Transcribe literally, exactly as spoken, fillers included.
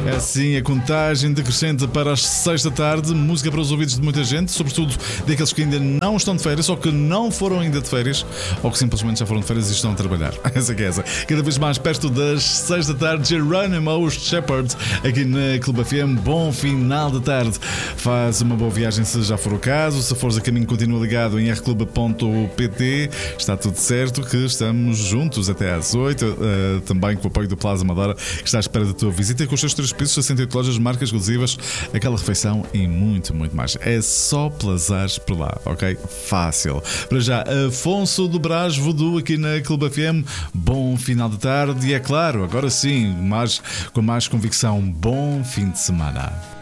É assim a contagem decrescente para as seis da tarde. Música para os ouvidos de muita gente, sobretudo daqueles que ainda não estão de férias ou que não foram ainda de férias ou que simplesmente já foram de férias e estão a trabalhar. Essa que é essa. Cada vez mais perto das seis da tarde, Geronimo Shepherd aqui na Clube F M. Bom final de tarde. Faz uma boa viagem se já for o caso. Se fores a caminho, continua ligado em r clube ponto p t. Está tudo certo que estamos juntos até às oito. Uh, também com o apoio do Plaza Amadora, que está à espera da tua visita com os seus três pisos, sessenta e oito lojas, marcas exclusivas, aquela refeição e muito, muito mais. É só plazares por lá, ok? Fácil. Para já, Afonso do Brás Voodoo aqui na Clube F M. Bom final de tarde e, é claro, agora sim, mais, com mais convicção, bom fim de semana.